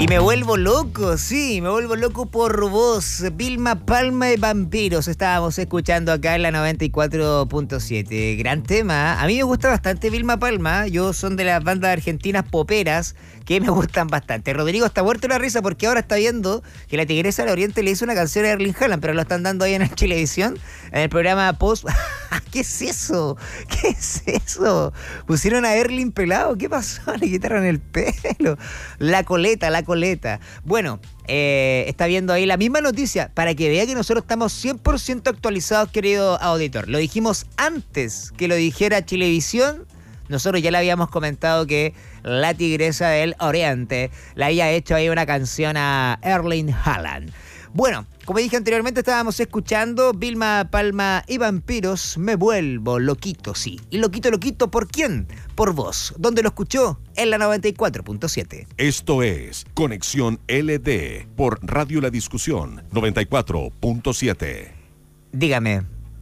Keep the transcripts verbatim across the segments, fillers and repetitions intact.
Y me vuelvo loco, sí, me vuelvo loco por vos. Vilma Palma y Vampiros estábamos escuchando acá en la noventa y cuatro punto siete. Gran tema. A mí me gusta bastante Vilma Palma. Yo son de las bandas argentinas poperas que me gustan bastante. Rodrigo está muerto de la risa porque ahora está viendo que la Tigresa del Oriente le hizo una canción a Erling Haaland, pero lo están dando ahí en el Chilevisión, en el programa Post. ¿Qué es eso? ¿Qué es eso? Pusieron a Erling pelado. ¿Qué pasó? Le quitaron el pelo. La coleta, la coleta. Bueno, eh, está viendo ahí la misma noticia para que vea que nosotros estamos cien por ciento actualizados, querido auditor. Lo dijimos antes que lo dijera Chilevisión. Nosotros ya le habíamos comentado que la Tigresa del Oriente le había hecho ahí una canción a Erling Haaland. Bueno, como dije anteriormente, estábamos escuchando Vilma Palma y Vampiros. Me vuelvo loquito, sí. ¿Y loquito, loquito por quién? Por vos. ¿Dónde lo escuchó? En la noventa y cuatro punto siete. Esto es Conexión L D por Radio La Discusión noventa y cuatro punto siete. Dígame.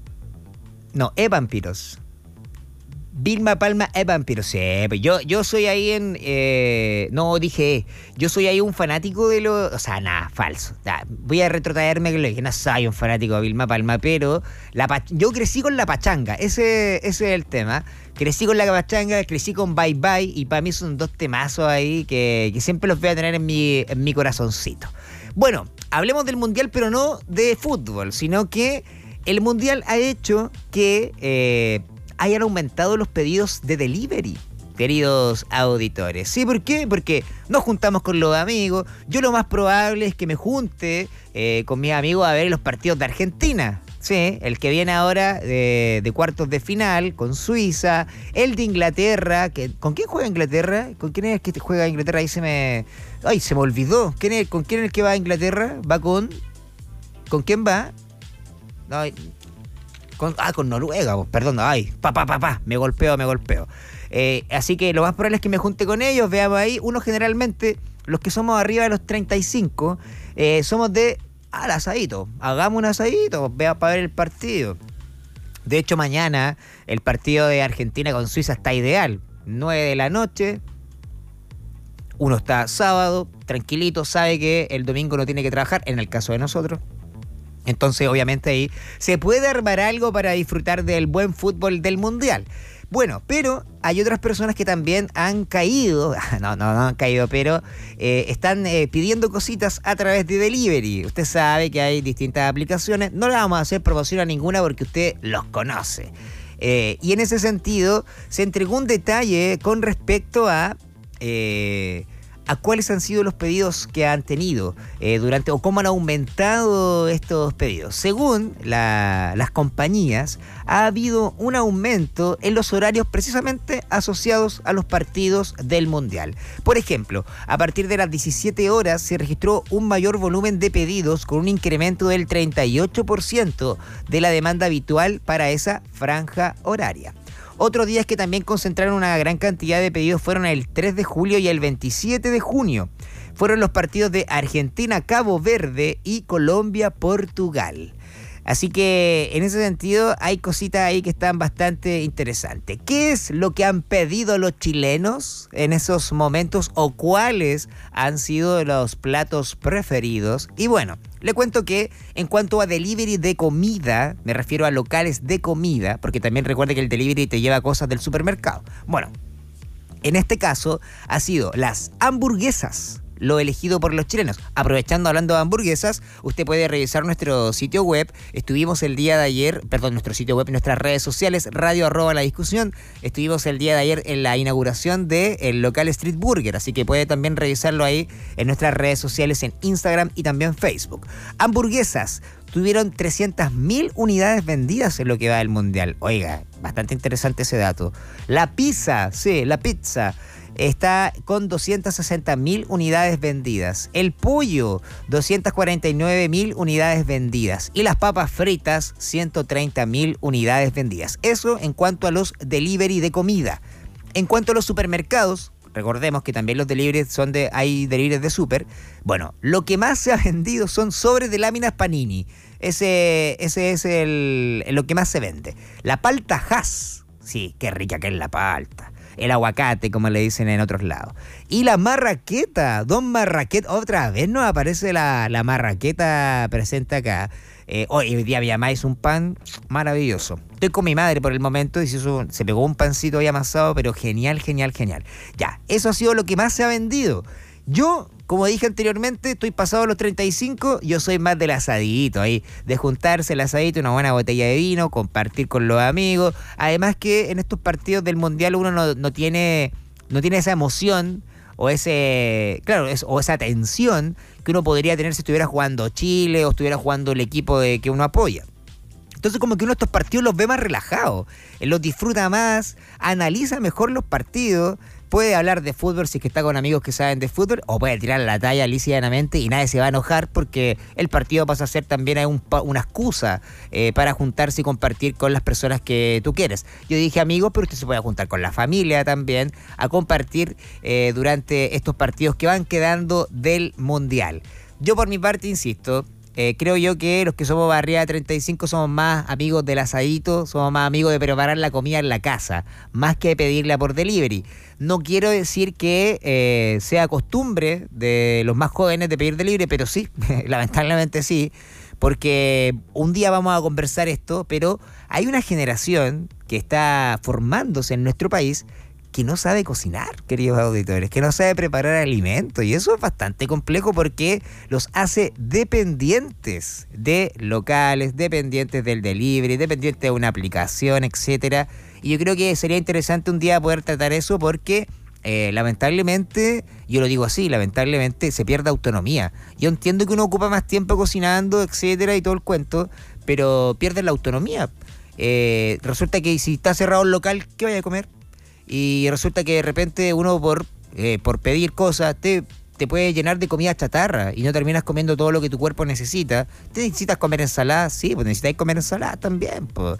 No, es Vampiros. Vilma Palma es Vampiro. Sí, yo, yo soy ahí en... Eh, no, dije... Yo soy ahí un fanático de lo... O sea, nada, falso. Nah, voy a retrotraerme que lo dije. No soy un fanático de Vilma Palma, pero... La, yo crecí con la pachanga. Ese, ese es el tema. Crecí con la pachanga, crecí con Bye Bye. Y para mí son dos temazos ahí que, que siempre los voy a tener en mi, en mi corazoncito. Bueno, hablemos del Mundial, pero no de fútbol, sino que el Mundial ha hecho que... Eh, hayan aumentado los pedidos de delivery, queridos auditores. ¿Sí? ¿Por qué? Porque nos juntamos con los amigos. Yo lo más probable es que me junte eh, con mis amigos a ver los partidos de Argentina. Sí, el que viene ahora de, de cuartos de final con Suiza, el de Inglaterra. Que, ¿con quién juega Inglaterra? ¿Con quién es que juega Inglaterra? Ahí se me... Ay, se me olvidó. ¿Quién es, ¿Con quién es el que va a Inglaterra? ¿Va con...? ¿Con quién va? Ay... Con, ah, con Noruega, perdón, ay, pa, pa, pa, pa, me golpeo, me golpeo. Eh, así que lo más probable es que me junte con ellos, veamos ahí. Uno generalmente, los que somos arriba de los treinta y cinco, eh, somos de al asadito, hagamos un asadito, vea para ver el partido. De hecho, mañana el partido de Argentina con Suiza está ideal, nueve de la noche. Uno está sábado, tranquilito, sabe que el domingo no tiene que trabajar, en el caso de nosotros. Entonces, obviamente, ahí se puede armar algo para disfrutar del buen fútbol del Mundial. Bueno, pero hay otras personas que también han caído, no, no, no han caído, pero eh, están eh, pidiendo cositas a través de delivery. Usted sabe que hay distintas aplicaciones, no le vamos a hacer promoción a ninguna porque usted los conoce. Eh, y en ese sentido, se entregó un detalle con respecto a... Eh, a cuáles han sido los pedidos que han tenido eh, durante o cómo han aumentado estos pedidos. Según la, las compañías, ha habido un aumento en los horarios precisamente asociados a los partidos del Mundial. Por ejemplo, a partir de las diecisiete horas se registró un mayor volumen de pedidos con un incremento del treinta y ocho por ciento de la demanda habitual para esa franja horaria. Otros días que también concentraron una gran cantidad de pedidos fueron el tres de julio y el veintisiete de junio. Fueron los partidos de Argentina, Cabo Verde y Colombia, Portugal. Así que en ese sentido hay cositas ahí que están bastante interesantes. ¿Qué es lo que han pedido los chilenos en esos momentos o cuáles han sido los platos preferidos? Y bueno, le cuento que en cuanto a delivery de comida, me refiero a locales de comida, porque también recuerde que el delivery te lleva cosas del supermercado. Bueno, en este caso ha sido las hamburguesas, lo elegido por los chilenos. Aprovechando, hablando de hamburguesas, usted puede revisar nuestro sitio web. Estuvimos el día de ayer, perdón, nuestro sitio web, nuestras redes sociales, radio arroba la discusión. Estuvimos el día de ayer en la inauguración del local Street Burger, así que puede también revisarlo ahí en nuestras redes sociales, en Instagram y también Facebook. Hamburguesas. Tuvieron trescientas mil unidades vendidas en lo que va del Mundial. Oiga, bastante interesante ese dato. La pizza, sí, la pizza, está con doscientas sesenta mil unidades vendidas. El pollo, doscientas cuarenta y nueve mil unidades vendidas. Y las papas fritas, ciento treinta mil unidades vendidas. Eso en cuanto a los delivery de comida. En cuanto a los supermercados, recordemos que también los deliveries son de, hay deliveries de súper. Bueno, lo que más se ha vendido son sobres de láminas Panini. Ese, ese es el, lo que más se vende. La palta Hass. Sí, qué rica que es la palta. el aguacate, como le dicen en otros lados. Y la marraqueta, don Marraqueta, otra vez nos aparece la, la marraqueta presente acá. Eh, hoy, hoy día mi mamá hizo un pan maravilloso. Estoy con mi madre por el momento y se, hizo, se pegó un pancito ahí amasado, pero genial, genial, genial. Ya, eso ha sido lo que más se ha vendido. Yo, como dije anteriormente, estoy pasado a los treinta y cinco, yo soy más del asadito, ahí, de juntarse el asadito, una buena botella de vino, compartir con los amigos. Además que en estos partidos del Mundial uno no, no tiene, no tiene esa emoción o ese, claro, es, o esa tensión que uno podría tener si estuviera jugando Chile o estuviera jugando el equipo de que uno apoya. Entonces como que uno estos partidos los ve más relajados, él los disfruta más, analiza mejor los partidos, puede hablar de fútbol si es que está con amigos que saben de fútbol, o puede tirar la talla lícitamente y nadie se va a enojar porque el partido pasa a ser también un, una excusa eh, para juntarse y compartir con las personas que tú quieres. Yo dije amigos, pero usted se puede juntar con la familia también a compartir eh, durante estos partidos que van quedando del Mundial. Yo por mi parte, insisto, Eh, creo yo que los que somos barriada de treinta y cinco somos más amigos del asadito, somos más amigos de preparar la comida en la casa, más que de pedirla por delivery. No quiero decir que eh, sea costumbre de los más jóvenes de pedir delivery, pero sí, lamentablemente sí, porque un día vamos a conversar esto, pero hay una generación que está formándose en nuestro país que no sabe cocinar, queridos auditores, que no sabe preparar alimentos, y eso es bastante complejo porque los hace dependientes de locales, dependientes del delivery, dependientes de una aplicación, etcétera. Y yo creo que sería interesante un día poder tratar eso porque eh, lamentablemente, yo lo digo así, lamentablemente se pierde autonomía. Yo entiendo que uno ocupa más tiempo cocinando, etcétera, y todo el cuento, pero pierde la autonomía. Eh, resulta que si está cerrado el local, ¿qué vaya a comer? Y resulta que de repente uno por, eh, por pedir cosas te, te puede llenar de comida chatarra y no terminas comiendo todo lo que tu cuerpo necesita. ¿Te necesitas comer ensalada? Sí, pues necesitas comer ensalada también, pues.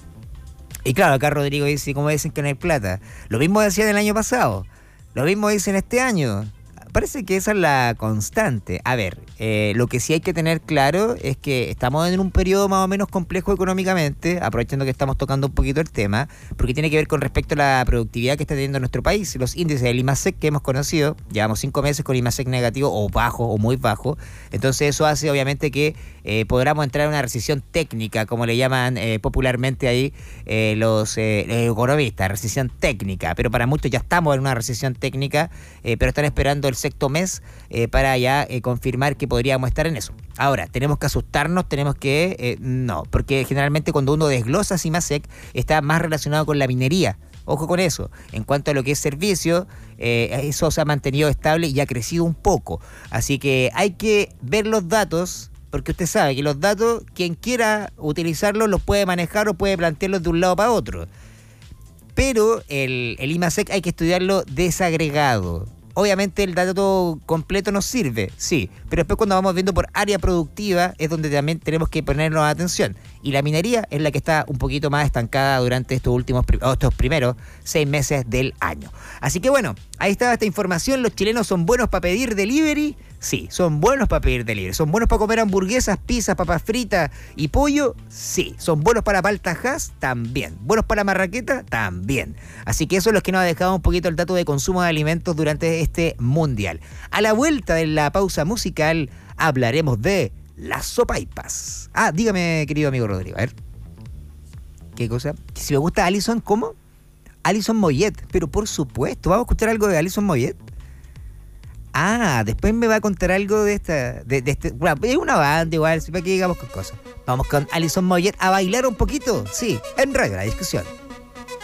Y claro, acá Rodrigo dice, como dicen que no hay plata. Lo mismo decían el año pasado, lo mismo dicen este año. Parece que esa es la constante. A ver, eh, lo que sí hay que tener claro es que estamos en un periodo más o menos complejo económicamente, aprovechando que estamos tocando un poquito el tema, porque tiene que ver con respecto a la productividad que está teniendo nuestro país. Los índices del IMASEC que hemos conocido, llevamos cinco meses con IMASEC negativo o bajo o muy bajo, entonces eso hace obviamente que eh, podamos entrar en una recesión técnica, como le llaman eh, popularmente ahí eh, los eh, economistas, recesión técnica, pero para muchos ya estamos en una recesión técnica, eh, pero están esperando el sexto mes eh, para ya eh, confirmar que podríamos estar en eso. Ahora, ¿tenemos que asustarnos? ¿Tenemos que...? Eh, no, porque generalmente cuando uno desglosa IMASEC está más relacionado con la minería. Ojo con eso. En cuanto a lo que es servicio, eh, eso se ha mantenido estable y ha crecido un poco. Así que hay que ver los datos, porque usted sabe que los datos, quien quiera utilizarlos, los puede manejar o puede plantearlos de un lado para otro. Pero el, el IMASEC hay que estudiarlo desagregado. Obviamente el dato completo nos sirve, sí, pero después cuando vamos viendo por área productiva es donde también tenemos que ponernos atención. Y la minería es la que está un poquito más estancada durante estos últimos estos primeros seis meses del año. Así que bueno, ahí estaba esta información. ¿Los chilenos son buenos para pedir delivery? Sí, son buenos para pedir delivery. ¿Son buenos para comer hamburguesas, pizzas, papas fritas y pollo? Sí. ¿Son buenos para paltajas? También. ¿Buenos para marraqueta? También. Así que eso es lo que nos ha dejado un poquito el dato de consumo de alimentos durante este mundial. A la vuelta de la pausa musical hablaremos de las sopaipas. Ah, dígame, querido amigo Rodrigo, a ver. ¿Qué cosa? Si me gusta Alison, ¿cómo? Alison Moyet, pero por supuesto, ¿vamos a escuchar algo de Alison Moyet? Ah, después me va a contar algo de esta, de, de este, bueno, es una banda igual, para que digamos con cosas. Vamos con Alison Moyet a bailar un poquito, sí, en Radio La Discusión.